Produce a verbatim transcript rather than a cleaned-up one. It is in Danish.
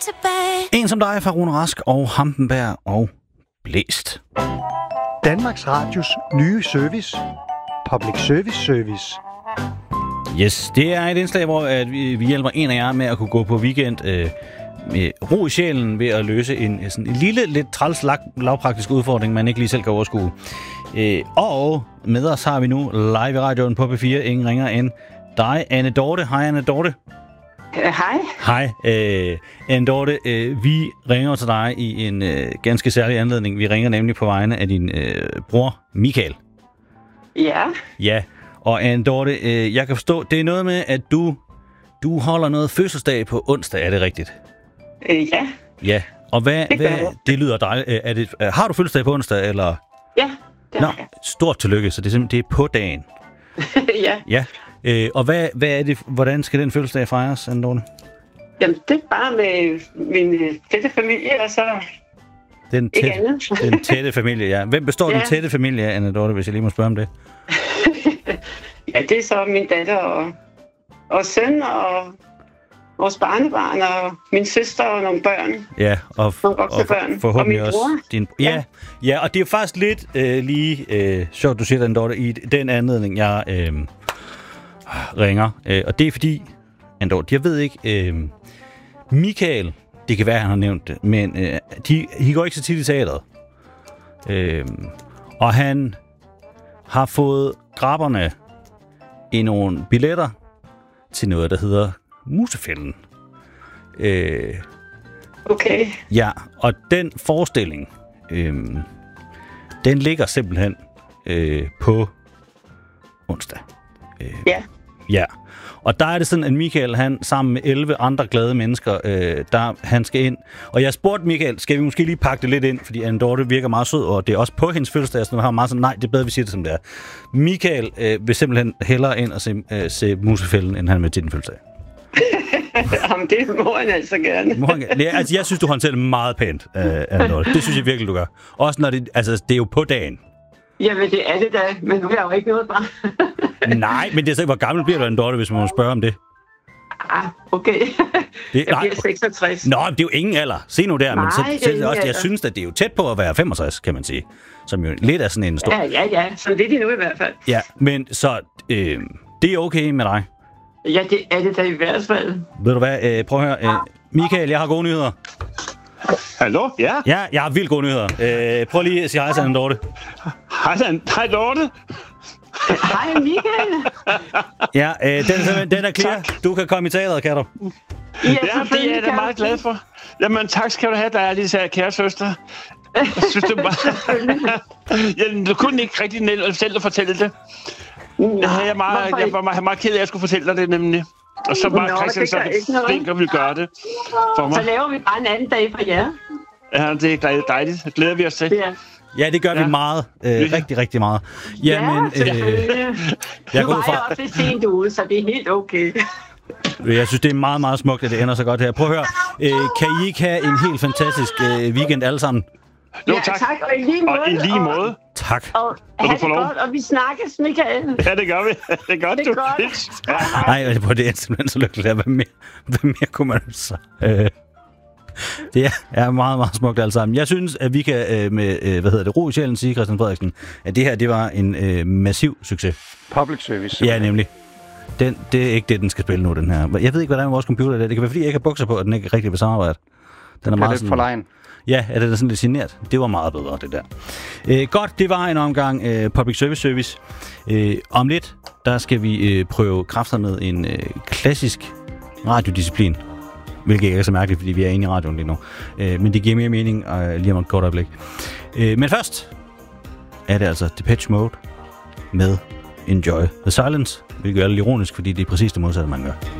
tilbage. En som dig fra Rune Rask og Hampenberg og Blæst. Danmarks Radios nye service. Public Service Service. Yes, det er et indslag, hvor at vi, vi hjælper en af jer med at kunne gå på weekend øh, med ro i sjælen ved at løse en, sådan en lille, lidt træls lavpraktisk udfordring, man ikke lige selv kan overskue. Øh, og med os har vi nu live i radioen på P fire, ingen ringer end dig, Anne Dorte. Hej, Anne Dorte. Uh, hej. Hej, øh, Anne Dorte. Øh, vi ringer til dig i en øh, ganske særlig anledning. Vi ringer nemlig på vegne af din øh, bror, Michael. Ja. Ja, og Anne Dorte, øh, jeg kan forstå, det er noget med, at du, du holder noget fødselsdag på onsdag, er det rigtigt? Uh, ja. Ja, og hvad, det, hvad, det lyder dejligt. Er det, har du fødselsdag på onsdag, eller? Ja, det Nå, har jeg. Stort tillykke, så det er simpelthen det er på dagen. Ja. Ja, øh, og hvad, hvad er det, hvordan skal den fødselsdag fejres, Anne Dorte? Jamen, det er bare med min tætte familie, og så Den ikke tætte, andet. den tætte familie, ja. Hvem består ja. den tætte familie af, Anne Dorte, hvis jeg lige må spørge om det? Ja, det er så min datter og, og søn og vores barnebarn og min søster og nogle børn. Ja, og, Nogle voksne børn. og forhåbentlig Og min også bror. din... Ja, ja. ja, og det er faktisk lidt øh, lige øh, sjovt, du siger, Anne Dorte, i den anledning, jeg øh, ringer. Øh, og det er fordi, Anne Dorte, jeg ved ikke... Øh, Michael, det kan være, han har nævnt det, men øh, de, de går ikke så tit i teateret. Øh, og han har fået grabberne i nogle billetter til noget, der hedder Musefælden. Øh, Okay. ja, og den forestilling, øh, den ligger simpelthen øh, på onsdag. Øh, Ja. Ja, og der er det sådan, at Michael, han sammen med elleve andre glade mennesker, øh, der han skal ind. Og jeg spurgte Michael, skal vi måske lige pakke det lidt ind, fordi Anne Dorte virker meget sød, og det er også på hendes fødselsdag, så nu har meget sådan, nej, det er bedre, vi siger det som det er. Michael øh, vil simpelthen hellere ind og se, øh, se Musefælden, end han vil til din fødselsdag. Jamen, det må han altså gerne. Må han, ja, altså, jeg synes, du håndterer det meget pænt, øh, Anne Dorte. Det synes jeg virkelig, du gør. Også når det, altså, det er jo på dagen. Jamen, det er det da, men nu er jeg jo ikke noget bare. Nej, men det er så, hvor gammel bliver du, Anne Dorte, hvis man må spørge om det? Ah, okay. Det, Jeg bliver seksogtres. Nå, det er jo ingen alder. Se nu der. Nej, men så, det er så, ingen også, jeg alder. synes, at det er jo tæt på at være femogtres, kan man sige. Som jo lidt er sådan en stor... Ja, ja, ja. Så det er de nu i hvert fald. Ja, men så øh, det er okay med dig. Ja, det er det da i hvert fald. Ved du hvad? Øh, prøv at høre. Øh, Michael, jeg har gode nyheder. Hallo? Ja? Ja, jeg har vildt gode nyheder. Øh, prøv lige at sige hej til Anne Dorte. Hej, Dan. Hej, Dorte. Hej, Michael. Ja, øh, den, er simpelthen- den er clear. Du kan komme i teateret, kan du? Ja, Ja, det er selvfølgelig jeg da kan meget du glad for. Jamen, tak skal du have, der er lige så kære søster. Jeg synes, det bare... ja, du kunne ikke rigtig næ- selv at fortælle det. Jeg, havde jeg, meget, hvorfor jeg ikke? var meget, meget ked af, at jeg skulle fortælle dig det, nemlig. Og så var Nå, Christian det så gør ikke noget. flink og ville gøre det for Så mig. laver vi bare en anden dag for jer. Ja, det er dejligt. dejligt. Det glæder vi os til. Ja, Ja, det gør ja. vi Ja. meget. Øh, rigtig, rigtig meget. Jamen, ja selvfølgelig. jeg Nu går ud var fra- jeg også lidt sent ude, så det er helt okay. jeg synes, det er meget, meget smukt, at det ender så godt her. Prøv at høre. Øh, kan I ikke have en helt fantastisk øh, weekend alle sammen? Jo, Ja, tak. tak, og i lige måde. Og i lige måde. Tak. Og, og have det får lov. godt, og vi snakkes, Michael. Ja, det gør vi. Det er godt, Det er du. godt. Ja. Nej, på det er simpelthen så lykkeligt. Hvad mere, hvad mere kunne man så? Øh, det er, er meget, meget smukt alt sammen. Jeg synes, at vi kan øh, med, øh, hvad hedder det, ro i sjælen sige, Christian Frederiksen, at det her, det var en øh, massiv succes. Public Service. Ja, nemlig. Den, det er ikke det, den skal spille nu, den her. Jeg ved ikke, hvad der er med vores computer. Det kan være, fordi jeg ikke har bukser på, og den ikke rigtig vil samarbejde. Den er Det er meget lidt sådan, for lejen. Ja, er det da sådan lidt genert? Det var meget bedre, det der. Øh, godt, det var en omgang øh, Public Service Service. Øh, om lidt, der skal vi øh, prøve kræfter med en øh, klassisk radiodisciplin. Hvilket ikke er så mærkeligt, fordi vi er inde i radioen lige nu. Øh, men det giver mere mening øh, lige om et kort øjeblik. Øh, men først er det altså Depeche Mode med Enjoy the Silence. Hvilket er lidt ironisk, fordi det er præcis det modsatte, man gør.